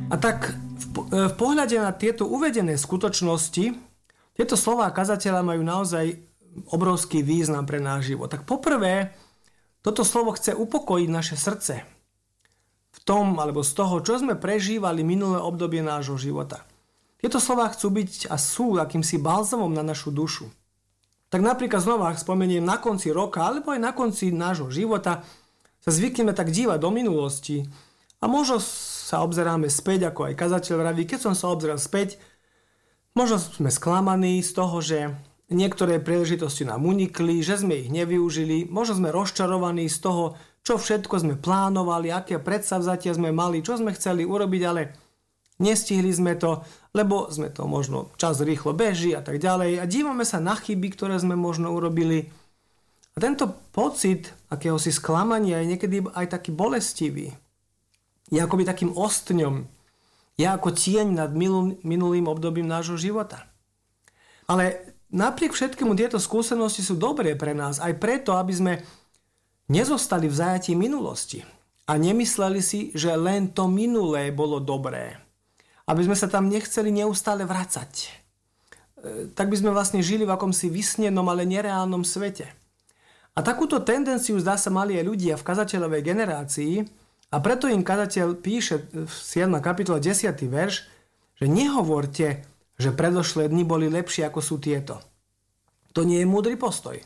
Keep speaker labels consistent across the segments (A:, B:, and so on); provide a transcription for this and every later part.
A: A tak v pohľade na tieto uvedené skutočnosti, tieto slová kazateľa majú naozaj obrovský význam pre náš život. Tak poprvé, toto slovo chce upokojiť naše srdce v tom, alebo z toho, čo sme prežívali minulé obdobie nášho života. Tieto slová chcú byť a sú akýmsi balzamom na našu dušu. Tak napríklad znova, ak spomeniem na konci roka, alebo aj na konci nášho života, sa zvykneme tak dívať do minulosti a možno sa obzeráme späť, ako aj kazateľ vraví, keď som sa obzeral späť, možno sme sklamaní z toho, že niektoré príležitosti nám unikli, že sme ich nevyužili, možno sme rozčarovaní z toho, čo všetko sme plánovali, aké predsavzatia sme mali, čo sme chceli urobiť, ale nestihli sme to, lebo sme to možno čas rýchlo beží a tak ďalej a dívame sa na chyby, ktoré sme možno urobili. A tento pocit akéhosi sklamania je niekedy aj taký bolestivý. Je akoby takým ostňom. Je ako tieň nad minulým obdobím nášho života. Ale napriek všetkému tieto skúsenosti sú dobré pre nás, aj preto, aby sme nezostali v zajatí minulosti a nemysleli si, že len to minulé bolo dobré. Aby sme sa tam nechceli neustále vracať. Tak by sme vlastne žili v akomsi vysnenom, ale nereálnom svete. A takúto tendenciu zdá sa mali aj ľudia v kazateľovej generácii a preto im kazateľ píše v 7. kapitole 10. verš, že nehovorte, že predošlé dni boli lepšie ako sú tieto. To nie je múdry postoj.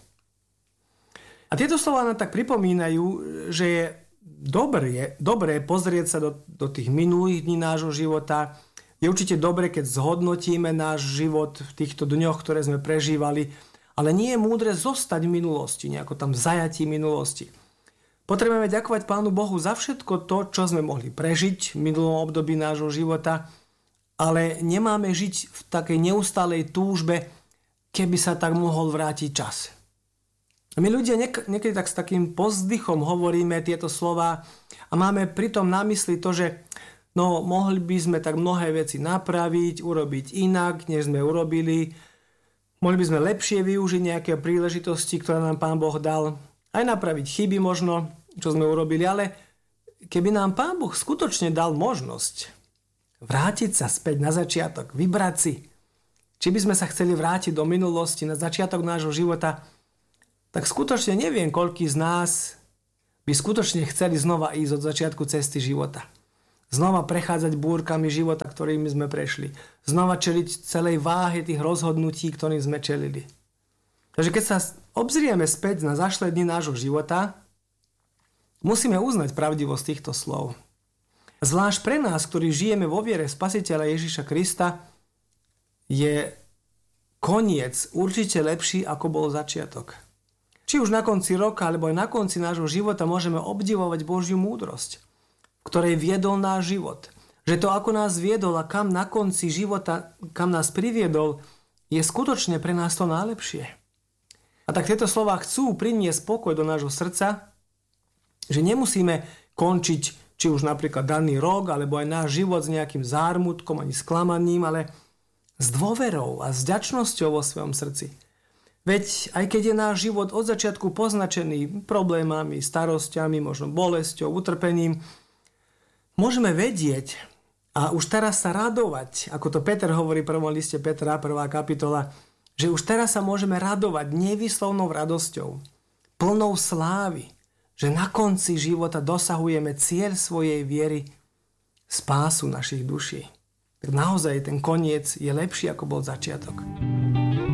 A: A tieto slová nám tak pripomínajú, že je dobré pozrieť sa do tých minulých dní nášho života. Je určite dobre, keď zhodnotíme náš život v týchto dňoch, ktoré sme prežívali, ale nie je múdre zostať v minulosti, nejako tam v zajatí minulosti. Potrebujeme ďakovať Pánu Bohu za všetko to, čo sme mohli prežiť v minulom období nášho života, ale nemáme žiť v takej neustálej túžbe, keby sa tak mohol vrátiť čas. A my ľudia niekedy tak s takým povzdychom hovoríme tieto slová a máme pritom na mysli to, že mohli by sme tak mnohé veci napraviť, urobiť inak, než sme urobili. Mohli by sme lepšie využiť nejaké príležitosti, ktoré nám Pán Boh dal. Aj napraviť chyby možno, čo sme urobili, ale keby nám Pán Boh skutočne dal možnosť vrátiť sa späť na začiatok, vybrať si, či by sme sa chceli vrátiť do minulosti, na začiatok nášho života, tak skutočne neviem, koľký z nás by skutočne chceli znova ísť od začiatku cesty života. Znova prechádzať búrkami života, ktorými sme prešli. Znova čeliť celej váhe tých rozhodnutí, ktorým sme čelili. Takže keď sa obzrieme späť na zašlé dni nášho života, musíme uznať pravdivosť týchto slov. Zvlášť pre nás, ktorí žijeme vo viere Spasiteľa Ježiša Krista, je koniec určite lepší, ako bol začiatok. Či už na konci roka, alebo aj na konci nášho života môžeme obdivovať Božiu múdrosť, v ktorej viedol náš život. Že to, ako nás viedol a kam na konci života, kam nás priviedol, je skutočne pre nás to najlepšie. A tak tieto slová chcú priniesť pokoj do nášho srdca, že nemusíme končiť či už napríklad daný rok, alebo aj náš život s nejakým zármutkom ani sklamaním, ale s dôverou a s vďačnosťou vo svojom srdci. Veď aj keď je náš život od začiatku poznačený problémami, starosťami, možno bolesťou, utrpením, môžeme vedieť a už teraz sa radovať, ako to Peter hovorí v prvom liste Petra, 1. kapitola, že už teraz sa môžeme radovať nevýslovnou radosťou, plnou slávy, že na konci života dosahujeme cieľ svojej viery, spásu našich duší. Tak naozaj ten koniec je lepší, ako bol začiatok.